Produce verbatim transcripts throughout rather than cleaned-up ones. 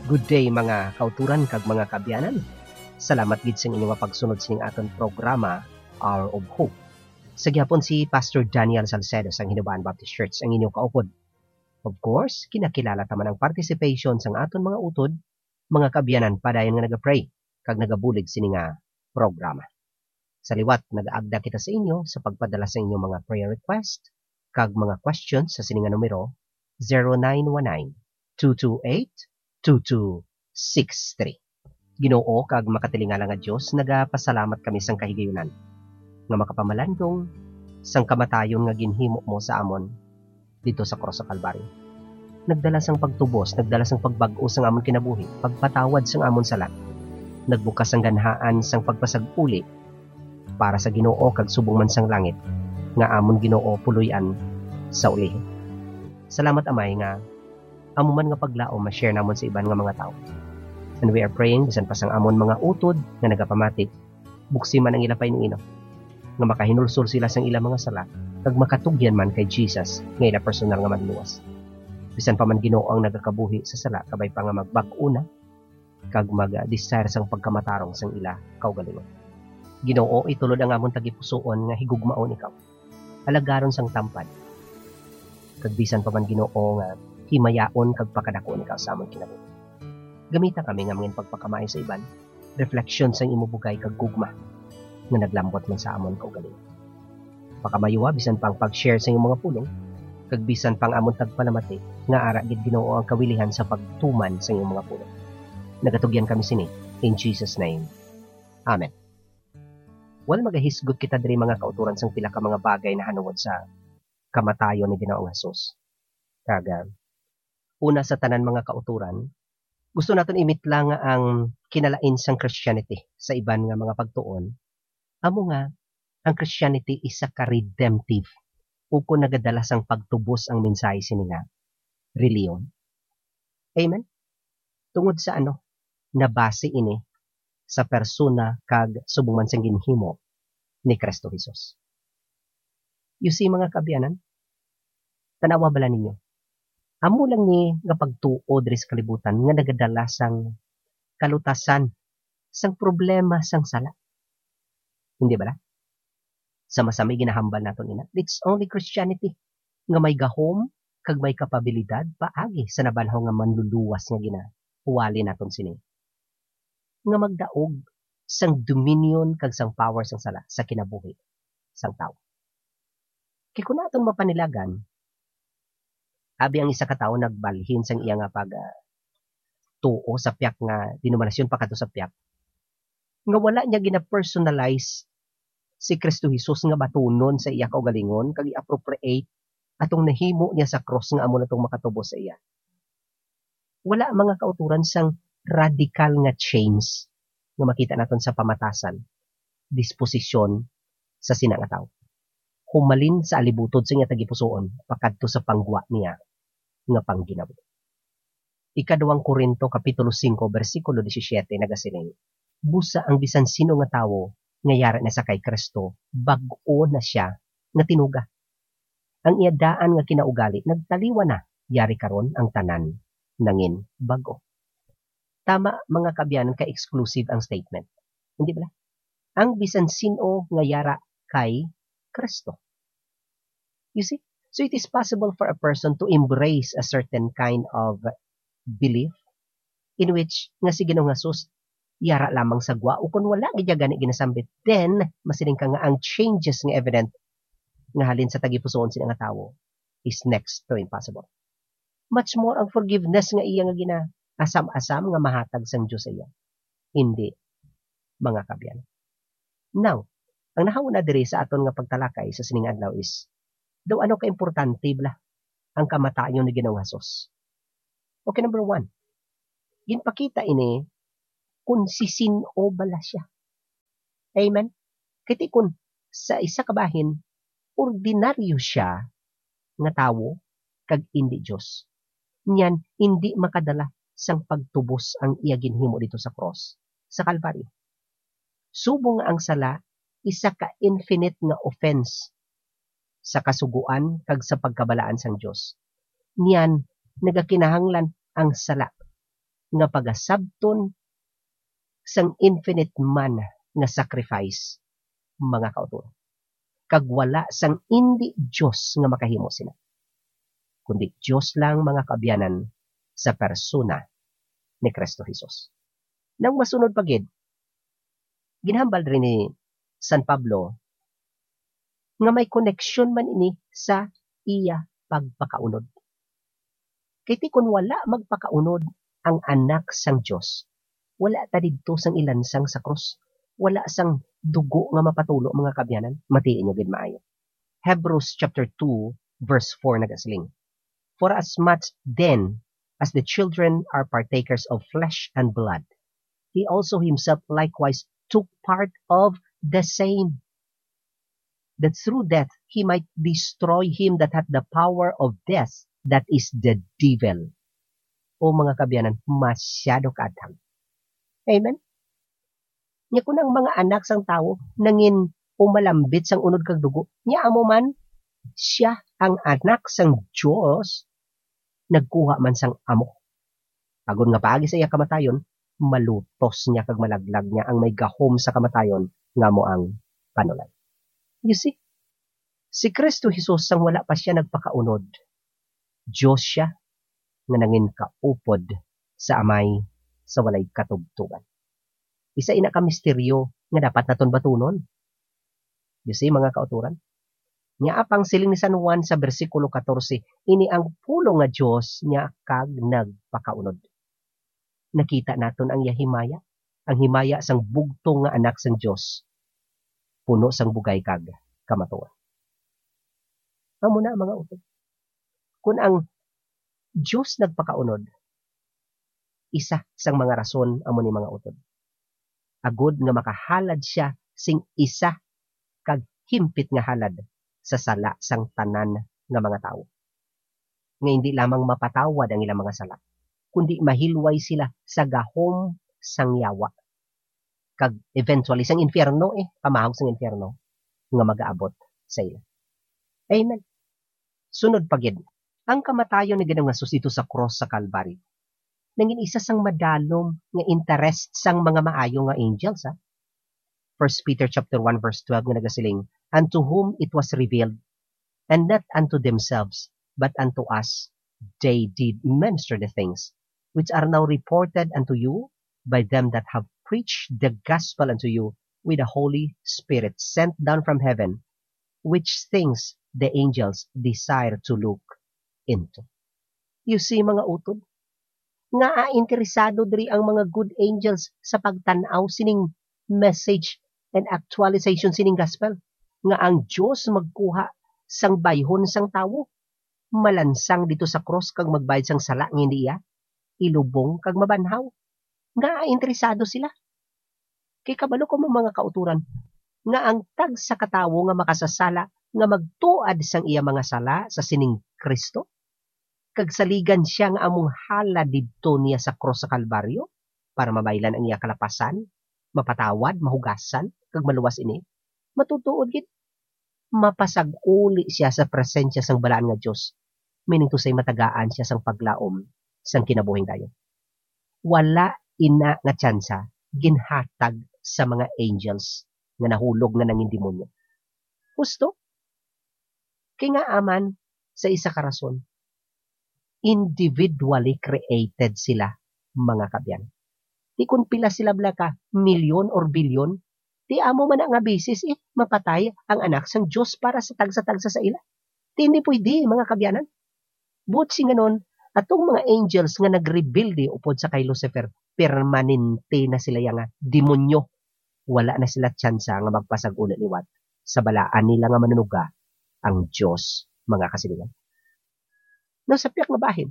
Good day mga kauturan kag mga kabyanan. Salamat gid sa inyong pagsunod sa aton programa Hour of Hope. Sa gyapon si Pastor Daniel Salcedo sang Hinubaan Baptist Church ang inyong kaupod. Of course, kinakilala taman ang participation sang aton mga utod, mga kabyanan padayon nga naga-pray kag nagabulig sini nga programa. Sa liwat nagaagda kita sa inyo sa pagpadala sa inyong mga prayer request kag mga questions sa sini nga numero zero nine one nine, two two eight, two two six three. Ginoo kag makatilingala nga Dios, nagapasalamat kami sang kahigayunan nga makapamalandong sang kamatayon nga ginhimo mo sa amon dito sa Cross sa Kalbaryo. Nagdala sang pagtubos, nagdala sang pagbag-o sang amon kinabuhi, pagpatawad sang amon sala, nagbukas sang ganhaan sang pagpasag-uli para sa Ginoo kag subong man sang langit nga amon Ginoo puloy-an sa ulihi. Salamat Amay nga amo man nga paglao ma-share namon sa iban nga mga tao. And we are praying bisan pa sang amon mga utod nga nagapamatik, buksi man ang ila painino nga makahinulsol sila sang ila mga sala kag makatugyan man kay Jesus nga ila personal nga madluwas. Bisan pa man Ginoo ang nagakabuhi sa sala, kabay pa nga magbag-o na kag mag-desire sang pagkamatarong sang ila kaugalingon. Ginoo, itulod ang amon tagipusoon nga higugmaon ikaw. Alagaron sang tampad. Kag bisan pa man Ginoo nga himayaon kag pakadako ni ka sa amon kinabuhi. Gamita kami nga mga pagpakamay sa iban, reflection sa imubugay kag gugma nga naglambot man sa amon kaugalingon. Pakamayuwa bisan pang pag-share sa imong mga pulong, kag bisan pang amon tagpalamati nga ara gid Ginoo ang kawilihan sa pagtuman sa imong mga pulong. Nagatugyan kami sini in Jesus name. Amen. Wal magahisgot kita diri mga kauturan sang pila ka mga bagay na hanungod sa kamatayon ni Ginoong Hesus. Kaga una sa tanan mga kauturan, gusto naton imitla nga ang kinalain sang Christianity sa iban nga mga pagtuon. Amo nga, ang Christianity isa ka redemptive o kung nagadala sang pagtubos ang mensahe sini nga reliyon. Amen? Tungod sa ano? Nabase ini sa persona kag subong man sang ginhimo ni Kristo Jesus. You see mga kabyanan, tanawa bala ninyo? Amo lang ni nga pagtuo diri sa kalibutan nga nagadala sang kalutasan sang problema sang sala. Hindi ba? Sama-sama ginahambal naton ina. It's only Christianity nga may gahom kag may kapabilidad paagi sa nabanhaw nga manluluwas nga ginahuwali naton sini. Nga magdaog sang dominion kag sang power sang sala sa kinabuhi sang tawo. Kay kun naton mapanilagan, abi ang isa ka tawo nagbalhin sang iya nga pag uh, tuo sa piyak nga denominasyon pa kadto sa piyak. Nga wala niya gina-personalize si Kristo Jesus nga batunon sa iya kaugalingon kag i-appropriate atong nahimo niya sa cross nga amo natong makatubos sa iya. Wala mga kauturan sang radical nga change nga makita naton sa pamatasan, disposisyon sa sina nga tawo. Humalin sa alibutod sa iya tagipusoon pakadto sa panggwa niya nga pangginabuhi. Ikaduhang Korinto kapitulo five bersikulo seventeen nagasiling, busa ang bisan sino nga tawo nga yara na sa kay Kristo, bag-o na siya nga tinuga. Ang iadaan nga kinaugali nagtaliwa na, yari karon ang tanan nangin bago. Tama mga kabyanan, ka exclusive ang statement. Hindi ba? Ang bisan sino nga yara kay Kristo. You see? So it is possible for a person to embrace a certain kind of belief in which nga si Ginoong Hesus yara lamang sa gwa o kung wala gid gani ginasambit, then masiling ka nga ang changes nga evident nga halin sa tagipusoon sila nga tawo is next to impossible. Much more ang forgiveness nga iya nga gina asam-asam nga mahatag sang Dios sa iya. Hindi mga kabyan. Now, ang nahauna diri sa aton nga pagtalakay sa sining adlaw is daw ano ka importante bla ang kamatayon ni Ginoong Hesus. Okay, number one. Ginpakita ini kung sisino bala siya. Amen? Kiti kung sa isa kabahin, ordinaryo siya nga tawo kag hindi Diyos. Niyan, hindi makadala sang pagtubos ang iya ginhimo dito sa cross, sa Kalbaryo. Subong nga ang sala, isa ka infinite nga offense sa kasuguan kag sa pagkabalaan sang Dios. Niyan nagakinahanglan ang sala nga pagasabton sang infinite man nga sacrifice, mga kauturan. Kag wala sang indi Diyos nga makahimo sila. Kundi Diyos lang mga kaabyanan sa persona ni Kristo Jesus. Nang masunod pagid, ginhambal rin ni San Pablo nga may koneksyon man ini sa iya pagpakaunod. Kay ti kun wala magpakaunod ang anak sang Dios, wala ta didto sang ilansang sa krus, wala sang dugo nga mapatulo mga kabyanan, matiin nyo gid maayo. Hebrews chapter two verse four nagasiling. For as much then as the children are partakers of flesh and blood, he also himself likewise took part of the same, that through death he might destroy him that hath the power of death, that is the devil. O mga kabyanan, masyado kaadhang. Amen? Nya kung ang mga anak sang tao nangin umalambit sang unod kag dugo, nya amo man siya ang anak sang Dios, nagkuha man sang amo. Agon nga paagi sa iya kamatayon, malutos niya kag malaglag niya ang may gahom sa kamatayon nga mo ang panulay. You see, si Kristo Jesus sang wala pa siya nagpakaunod, Diyos siya nga nangin kaupod sa amay sa walay katugtugan. Isa ina ka misteryo nga dapat naton batunon. You see, mga kauturan? Nya apang siling ni San Juan sa bersikulo fourteen, ini ang pulong nga Dios nya kag nagpakaunod. Nakita naton ang yahimaya, ang himaya sang bugtong nga anak sang Dios, puno sang bugay kag kamatuan. Amo na mga utod. Kung ang Dios nagpakaunod, isa sang mga rason amo ni mga utod. Agud nga makahalad siya sing isa kag himpit nga halad sa sala sang tanan nga mga tao. Nga hindi lamang mapatawad ang ilang mga sala, kundi mahilway sila sa gahom sang yawa. Kag eventually sang infierno eh, pamahog sang infierno nga magaabot sa ila. Amen. Sunod pagid, ang kamatayon ni Ginoong Hesus ito sa cross sa Calvary, nangin isa sang madalom nga interest sang mga maayo nga angels ha. First Peter chapter one verse twelve nga nagasiling, unto whom it was revealed, and not unto themselves, but unto us they did minister the things, which are now reported unto you by them that have preached the gospel unto you with the Holy Spirit sent down from heaven, which things the angels desire to look into. You see mga utod, nga interesado diri ang mga good angels sa pagtanaw sining message and actualization sining gospel, nga ang Dios magkuha sang bayhon sang tawo, malansang dito sa cross kag magbayad sang sala nga hindi iya, ilubong kag mabanhaw. Nga interesado sila. Kay kabalo ko mga kauturan, nga ang tag sa katawo nga makasasala, nga magtuad sang iya mga sala sa sining Kristo, kag saligan siya nga among hala didto niya sa cross sa Kalbaryo, para mabaylan ang iya kalapasan, mapatawad, mahugasan, kag maluwas ini, matutuod gid. Mapasag-uli siya sa presensya sang balaan nga Dios, meaning to say matagaan siya sang paglaom sang kinabuhing dayon. Wala ina nga tsansa ginhatag sa mga angels nga nahulog na nanging demonyo. Husto? Kay nga aman sa isa ka rason, individually created sila mga kabyan. Di kun pila sila blaka, milyon or bilyon, di amo man nga basis eh, mapatay ang anak sang Diyos para sa tagsa-tagsa sa ila. Di hindi pwede mga kabyanan. But si ganon, atong mga angels nga nagrebuild upod sa kay Lucifer, permanente na sila yang demonyo. Wala na sila tsansa nga magpasag-ulit liwat sa balaan nila nga manunuga ang Diyos, mga kasilingan. No, sa piyak nga bahin,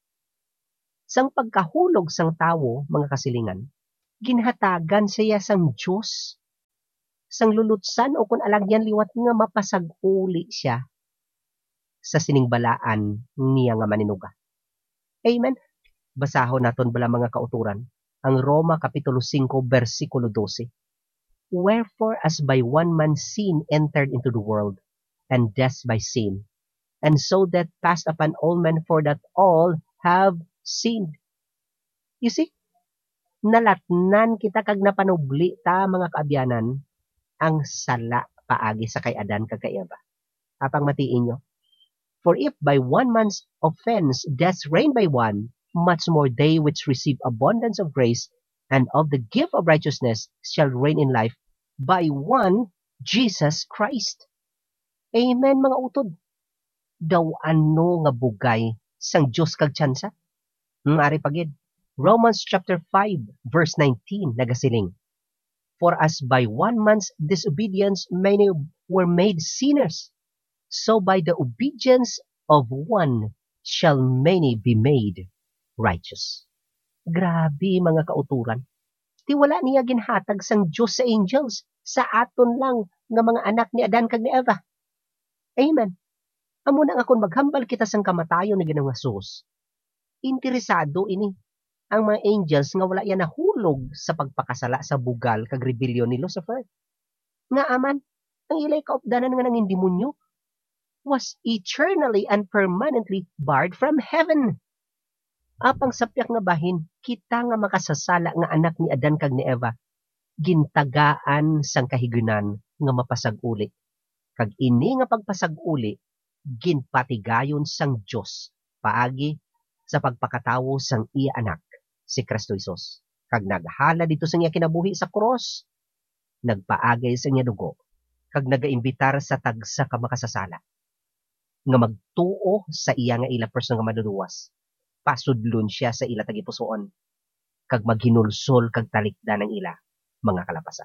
sang pagkahulog sang tawo, mga kasilingan, ginhatagan siya sang Diyos, sang lulutsan o kung alagyan liwat nga mapasag-uli siya sa siningbalaan niya nga maninuga. Amen. Basahon naton bala mga kauturan ang Roma kapitulo five bersikulo twelve. Wherefore as by one man sin entered into the world, and death by sin, and so death passed upon all men, for that all have sinned. You see, nalatnan kita kag napanubli ta mga kaabyanan ang sala paagi sa kay Adan kag kay Eva. Apang matiin nyo. For if by one man's offense death reigned by one, much more they which receive abundance of grace and of the gift of righteousness shall reign in life by one, Jesus Christ. Amen mga utod. Daw ano nga bugay sang Diyos kag tsansa? Hmm, ari pagid. Romans chapter five verse nineteen nagasiling. For as by one man's disobedience many were made sinners, so by the obedience of one shall many be made righteous. Grabe mga kauturan. Ti wala niya ginhatag sang Diyos sa angels, sa aton lang nga mga anak ni Adan kag ni Eva. Amen. Amo na akong maghambal kita sang kamatayon ni Ginoong Hesus. Interesado ini ang mga angels nga wala yan nahulog sa pagpakasala sa bugal kag rebellion ni Lucifer. Nga aman, ang ilay kaupdanan nga nanging demonyo was eternally and permanently barred from heaven. Apang sapyak nga bahin, kita nga makasasala nga anak ni Adan kag ni Eva, gintagaan sang kahigunan nga mapasag-uli. Kag ini nga pagpasag-uli, ginpatigayon sang Diyos paagi sa pagpakatawo sang iya anak, si Kristo Jesus. Kag naghala dito sa iya kinabuhi sa cross, nagpaagay sa iya dugo, kag nagaimbitar sa tagsa ka makasasala, nga magtuo sa iya nga ila person nga maduduwas. Pasudlon siya sa ila tagipusoon, kag maghinulsol kag talikda ng ila mga kalapasan.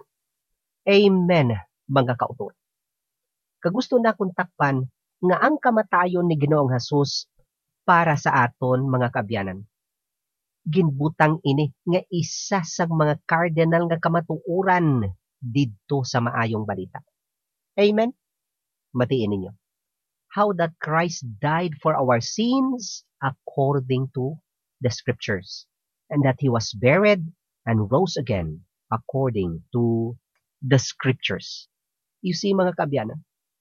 Amen, mga kautor. Kagusto na kong takpan nga ang kamatayon ni Ginoong Hesus para sa aton mga kaabyanan. Ginbutang ini nga isa sa mga cardinal nga kamatuuran didto sa maayong balita. Amen? Matiin ninyo. How that Christ died for our sins according to the scriptures, and that He was buried and rose again according to the scriptures. You see mga kaabyanan,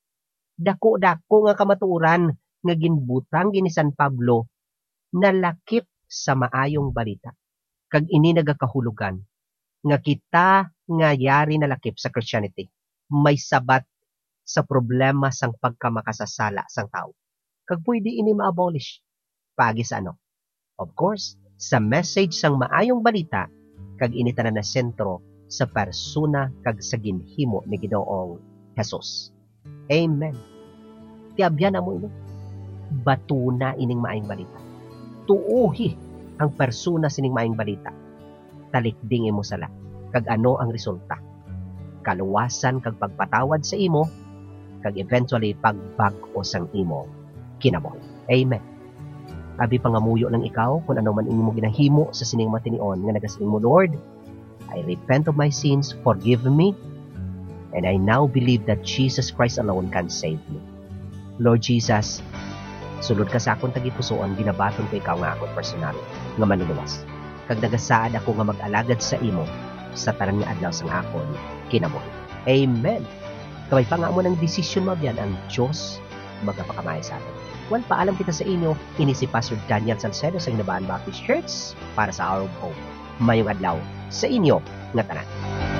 dako-dako nga kamatuuran nga ginbutang gini San Pablo nalakip sa maayong balita. Kag ini nagakahulugan nga kita nga yari nalakip sa Christianity may sabat sa problema sang pagkamakasasala sang tao. Kag pwede ini ma-abolish. Paagi sa ano? Of course, sa message sang maayong balita, kag ini tanan na sentro sa persona kag sa ginhimo ni Ginoong Hesus. Amen. Tiabyan na mo ini. Batuna ining maayong balita. Tuuhi ang persona sining maayong balita. Talikding imo sala. Kag ano ang resulta? Kaluwasan kag pagpatawad sa imo, kag eventually pagbag-o sang imo kinabuhi. Amen. Abi pangamuyo lang ikaw kung ano man imo ginahimo sa sining matinion nga nagasiling mo, Lord, I repent of my sins, forgive me, and I now believe that Jesus Christ alone can save me. Lord Jesus, sulod ka sa akong tagipusoon, ginabaton ko ikaw nga akong personal nga manuluwas. Kag nagasaad ako nga mag-alagad sa imo sa tanan nga adlaw sang akon kinabuhi. Amen. Kamay pa nga mo ng desisyon mabyan ang Diyos magapakamay sa atin. Well, paalam kita sa inyo, ini si Pastor Daniel Salcedo sa Hinabaan Baptist Church para sa Hour of Hope. Mayong adlaw sa inyo nga tanan.